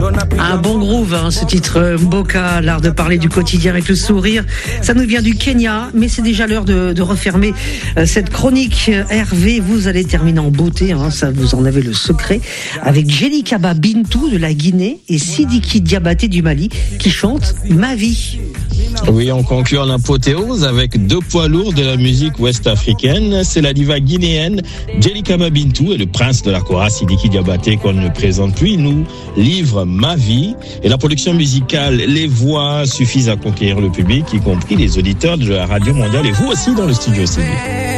Un bon groove, hein, ce titre Mboka, l'art de parler du quotidien avec le sourire. Ça nous vient du Kenya, mais c'est déjà l'heure de refermer cette chronique. Hervé, vous allez terminer en beauté, hein, ça vous en avez le secret, avec Djelikaba Bintou de la Guinée et Sidiki Diabaté du Mali qui chante Ma vie. Oui, on conclut en apothéose avec deux poids lourds de la musique ouest-africaine. C'est la diva guinéenne Djelikaba Bintou et le prince de la Kora Sidiki Diabaté qu'on ne présente plus. Il nous livre Ma vie et la production musicale. Les voix suffisent à conquérir le public, y compris les auditeurs de la radio mondiale et vous aussi dans le studio CD.